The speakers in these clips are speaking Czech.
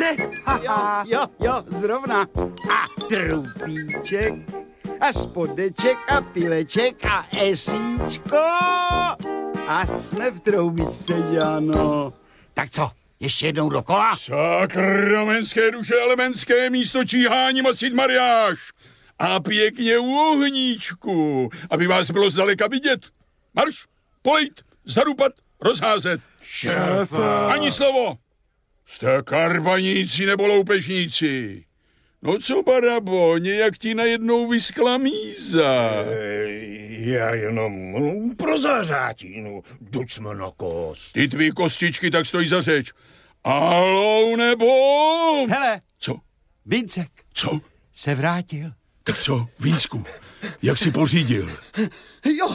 Jo, zrovna. A trupíček a spodeček a pileček a esíčko. A jsme v troubičce, že ano. Tak co, ještě jednou dokola? Sakramenské duše elementské, místo číhání masit mariáš. A pěkně u ohníčku, aby vás bylo zdaleka vidět. Marš, polejt, zadupat, rozházet. Šéfe. Ani slovo. Jste karbaníci nebo loupežníci. No co, Barabo, nějak ti najednou vyskla míza. Já jenom pro zářátí, duď jsme na kost. Ty tvý kostičky tak stojí za řeč. Alou nebo... Hele. Co? Vincek. Co? Se vrátil. Tak co, Vínsku, jak jsi pořídil? Jo,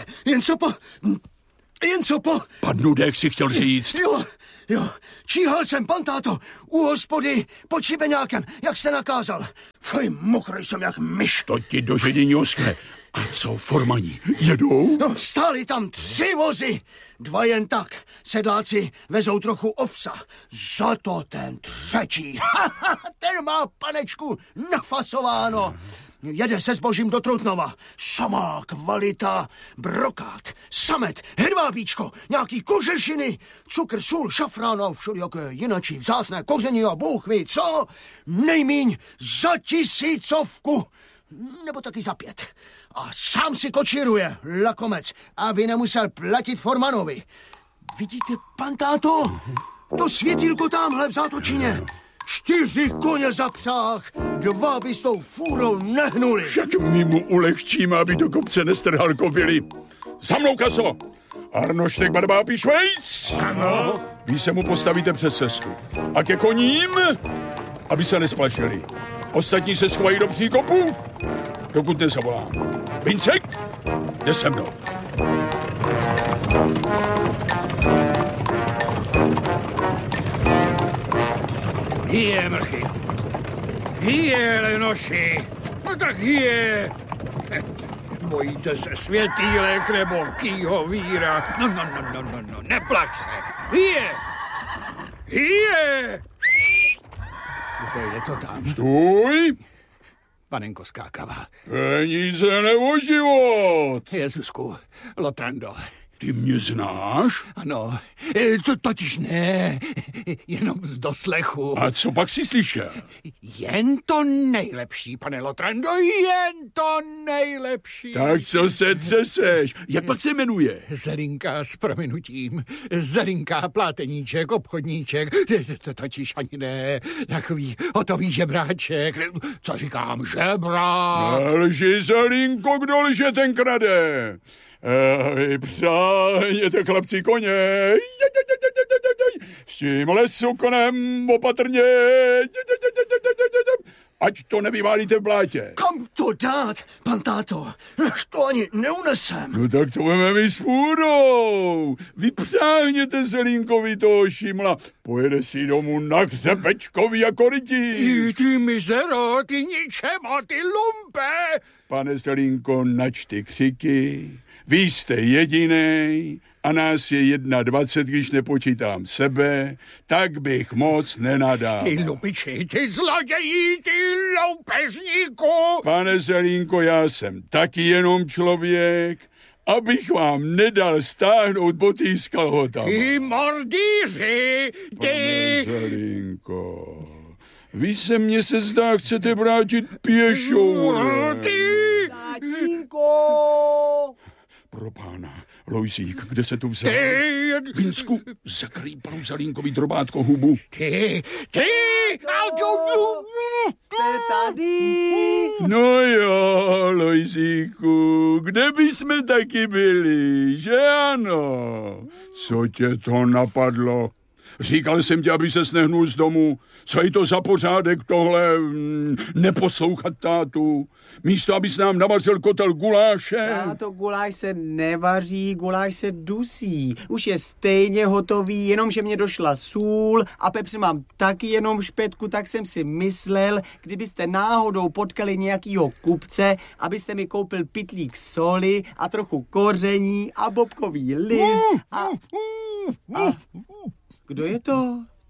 jen co po... Padnu dech si chtěl říct. Jo, číhal jsem, pan táto, u hospody pod šibeňákem, jak jste nakázal. Fej, mokrý jsem jak myš. To ti do ředění oskne. A co, formaní, jedou? No, stály tam 3 vozy. 2 jen tak. Sedláci vezou trochu ovsa. Za to ten 3. Ten má, panečku, nafasováno. Jede se zbožím do Trutnova. Samá kvalita, brokát, samet, hedvábíčko, nějaký kožešiny, cukr, sůl, šafrán a všelijaké jinačí vzácné koření a bůh ví co. Nejmíň za 1000. Nebo taky za 5. A sám si kočíruje, lakomec, aby nemusel platit formanovi. Vidíte, pan táto? To světýlko tamhle v zátočině. 4 koně zapřáh, 2 by s tou fůrou nehnuli. Však my mu ulehčíme, aby do kopce nestrhal kobily. Za mnou, kaso! Arnoštek, Barbápi, Švejc! Ano. Vy se mu postavíte přes cestu. A ke koním, aby se nesplašili. Ostatní se schovají do příkopu, dokud nezavolám. Vincek, jde se mnou. Hýje, mrchy. Hýje, lenoši. No tak hýje. Bojíte se světýlek nebo kýho víra? No, neplač se. Hýje. Hýje. Je to tam. Stůj! Panenko skákavá. Peníze nebo život? Jezusku, Lotrando. Ty mě znáš? Ano, to totiž ne, jenom z doslechu. A co pak jsi slyšel? Jen to nejlepší, pane Lotrando, jen to nejlepší. Tak co se třeseš? Jak pak se jmenuje? Zelinka s prominutím. Zelinka, pláteníček, obchodníček, to totiž ani ne. Takový hotový žebráček. Co říkám, žebra? Nelži, Zelinko, kdo lže, ten krade. Přáhněte, chlapci, koně. S tímhle sukonem opatrně. Ať to nevywálíte v blátě. Kam to dát, pan táto? To ani neunesem. No tak to veme mi s fůrou. Vypřáhněte Zelínkovi toho šimla. Pojede si domů na Křepečkovi jako rytíř. Ty mizero, ty ničemo, ty lumpe. Pane Zelínko, načty křiky. Vy jste jedinej a nás je 21, když nepočítám sebe, tak bych moc nenadal. Ty lupiči, ty zloději, ty loupežníku. Pane Zelínko, já jsem taky jenom člověk, abych vám nedal stáhnout boty s kalhotama. Ty mordýři, ty... Pane Zelínko, vy se mně se zdá, chcete vrátit pěšou. Ty... Tatínko! Pro pána, Lojzík, kde se tu vzal? Vinsku, zakrý panu Zelínkovi drobátko hubu. Ty... Jste tady? No jo, Lojzíku, kde by jsme taky byli, že ano? Co tě to napadlo? Říkal jsem ti, aby ses nehnul z domu. Co je to za pořádek tohle neposlouchat tátu? Místo, abys nám navařil kotel guláše. Táto, guláš se nevaří, guláš se dusí. Už je stejně hotový, jenomže mě došla sůl a pepři mám taky jenom špetku, tak jsem si myslel, kdybyste náhodou potkali nějakýho kupce, abyste mi koupil pytlík soli a trochu koření a bobkový list a... Kdo je to?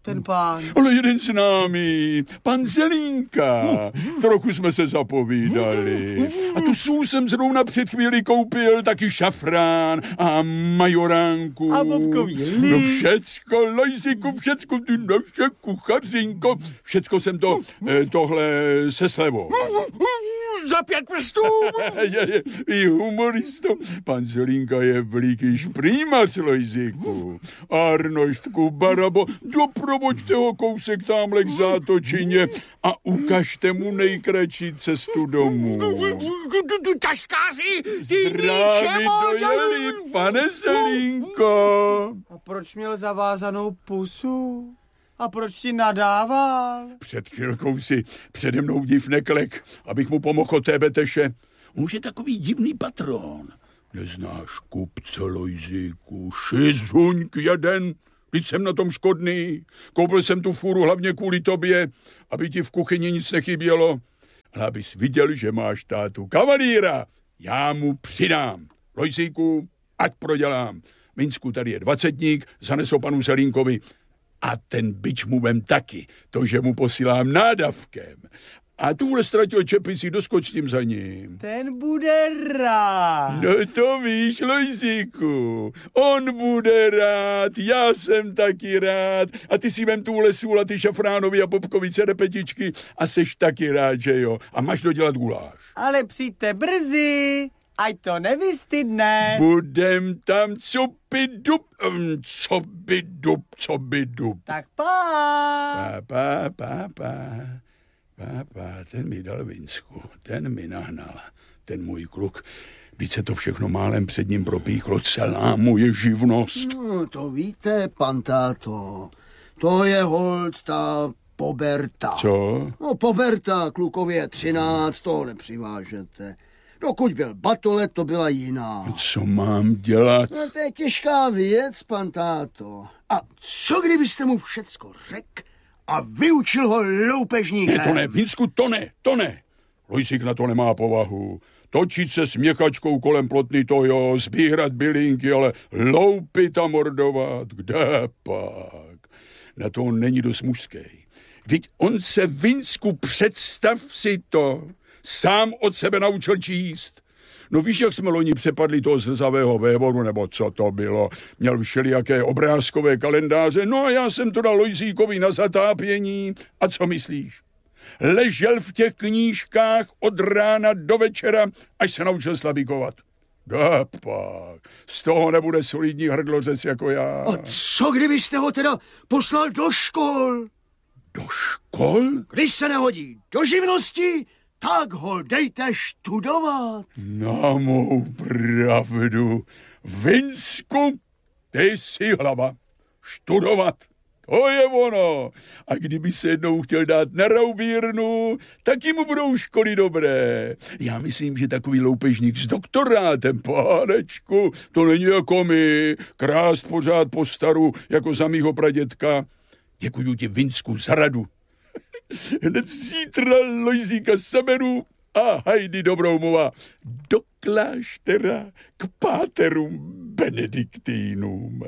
ten pán? Ale jeden známý, pan Zelínka. Trochu jsme se zapovídali. A tu sůl jsem zrovna před chvíli koupil, taky šafrán a majoránku. A bobkový list. No všecko, Lojziku, všecko, ty naše kuchařinko. Všecko jsem to, tohle se slevou. Za 5 prstů. I humoristo. Pan Zelínka je veliký šprýmař, Lojziku. Arnoštku, Barabo, doprovoďte ho kousek támhle k zátočině a ukažte mu nejkratší cestu domů. Taškáři, ty Zdravě dojeli, pane Zelínko. A proč měl zavázanou pusu? A proč ti nadával? Před chvilkou si přede mnou div neklek, abych mu pomohl od té beteše. On už je takový divný patron. Neznáš kupce, Lojziku, šizuňk jeden. Vždyť jsem na tom škodný. Koupil jsem tu fůru hlavně kvůli tobě, aby ti v kuchyni nic nechybělo. Ale abys viděl, že máš tátu kavalíra, já mu přidám. Lojziku, ať prodělám. Minsku, tady je 20, zanesou panu Zelínkovi. A ten bič mu vem taky, to, že mu posílám nádavkem. A tuhle ztratil čepici, doskoč tím za ním. Ten bude rád. No to víš, Lojzíku, on bude rád, já jsem taky rád. A ty si vem tuhle sůl a ty šafránovi a popkovice repetičky a seš taky rád, že jo? A máš dodělat guláš. Ale přijďte brzy, ať to nevystydne. Budem tam co by dup. Tak pá. Pápa, ten mi dal vinsku, ten mi nahnal, ten můj kluk. Vždyť se to všechno málem před ním propíchlo, celá moje živnost. No, to víte, pan táto, to je holt ta poberta. Co? No, poberta, klukově 13, toho nepřivážete. Dokud byl batolet, to byla jiná. Co mám dělat? No, to je těžká věc, pan táto. A co kdybyste mu všecko řekl a vyučil ho loupežníkem? Ne, to ne, Vinsku, to ne. Lojzík na to nemá povahu. Točit se s měchačkou kolem plotny, to jo, sbírat bylinky, ale loupit a mordovat, kde pak? Na to on není dost mužský. Vždyť on se, Vinsku, představ si to, sám od sebe naučil číst. No víš, jak jsme loni přepadli toho zrzavého vévodu, nebo co to bylo? Měl všelijaké obrázkové kalendáře, no a já jsem to dal Lojzíkovi na zatápění. A co myslíš? Ležel v těch knížkách od rána do večera, až se naučil slavíkovat. Pak, z toho nebude solidní hrdlořec jako já. A co kdybyste ho teda poslal do škol? Do škol? Když se nehodí do živnosti, tak ho dejte študovat. Na mou pravdu. Vinsku, ty jsi hlava. Študovat. To je ono. A kdyby se jednou chtěl dát na raubírnu, taky mu budou školy dobré. Já myslím, že takový loupežník s doktorátem, pánečku, to není jako my, krást pořád po staru, jako za mýho pradětka. Děkuju ti, Vinsku, za radu. Hned zítra Lojzíka seberu a hajdy Dobroumova do kláštera k páterům Benediktínům.